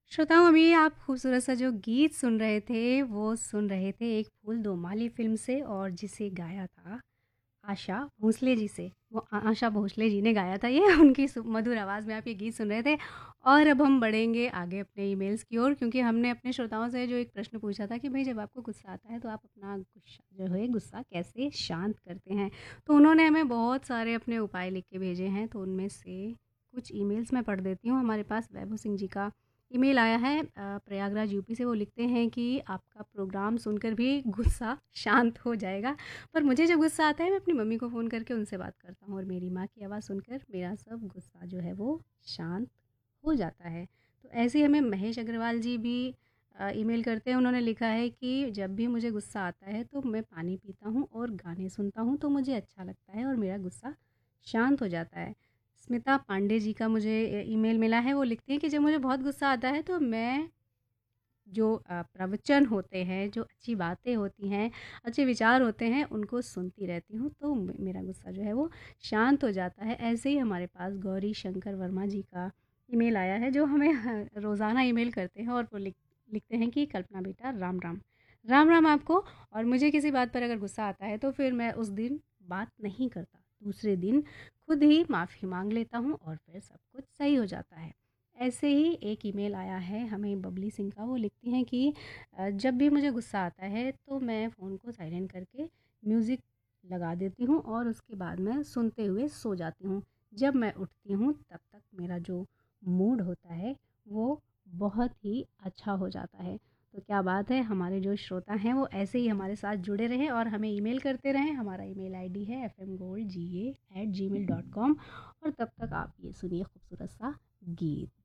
श्रोताओं, अभी आप खूबसूरत सा जो गीत सुन रहे थे, वो सुन रहे थे एक फूल दो माली फ़िल्म से और जिसे गाया था आशा भोसले जी से। वो आशा भोसले जी ने गाया था ये उनकी मधुर आवाज़ में आप ये गीत सुन रहे थे। और अब हम बढ़ेंगे आगे अपने ईमेल्स की ओर, क्योंकि हमने अपने श्रोताओं से जो एक प्रश्न पूछा था कि भाई जब आपको गुस्सा आता है तो आप अपना गुस्सा जो है गुस्सा कैसे शांत करते हैं। तो उन्होंने हमें बहुत सारे अपने उपाय लिख के भेजे हैं, तो उनमें से कुछ ईमेल्स मैं पढ़ देती हूँ। हमारे पास वैभव सिंह जी का ईमेल आया है प्रयागराज यूपी से। वो लिखते हैं कि आपका प्रोग्राम सुनकर भी गुस्सा शांत हो जाएगा। पर मुझे जब गुस्सा आता है मैं अपनी मम्मी को फ़ोन करके उनसे बात करता हूँ और मेरी माँ की आवाज़ सुनकर मेरा सब गुस्सा जो है वो शांत हो जाता है। तो ऐसे ही हमें महेश अग्रवाल जी भी ईमेल करते हैं। उन्होंने लिखा है कि जब भी मुझे गुस्सा आता है तो मैं पानी पीता हूँ और गाने सुनता हूँ तो मुझे अच्छा लगता है और मेरा गुस्सा शांत हो जाता है। स्मिता पांडे जी का मुझे ईमेल मिला है। वो लिखती हैं कि जब मुझे बहुत गुस्सा आता है तो मैं जो प्रवचन होते हैं, जो अच्छी बातें होती हैं, अच्छे विचार होते हैं, उनको सुनती रहती हूँ, तो मेरा गुस्सा जो है वो शांत हो जाता है। ऐसे ही हमारे पास गौरी शंकर वर्मा जी का ईमेल आया है, जो हमें रोज़ाना ईमेल करते हैं और वो लिखते हैं कि कल्पना बेटा राम राम। राम राम आपको। और मुझे किसी बात पर अगर गुस्सा आता है तो फिर मैं उस दिन बात नहीं करता। दूसरे दिन खुद ही माफ़ी माँग लेता हूँ और फिर सब कुछ सही हो जाता है। ऐसे ही एक ईमेल आया है हमें बबली सिंह का। वो लिखती हैं कि जब भी मुझे गुस्सा आता है तो मैं फ़ोन को साइलेंट करके म्यूज़िक लगा देती हूँ और उसके बाद मैं सुनते हुए सो जाती हूँ। जब मैं उठती हूँ तब तक मेरा जो मूड होता है वो बहुत ही अच्छा हो जाता है। तो क्या बात है, हमारे जो श्रोता हैं वो ऐसे ही हमारे साथ जुड़े रहें और हमें ईमेल करते रहें। हमारा ईमेल आईडी है fmgoldga@gmail.com। और तब तक आप ये सुनिए खूबसूरत सा गीत।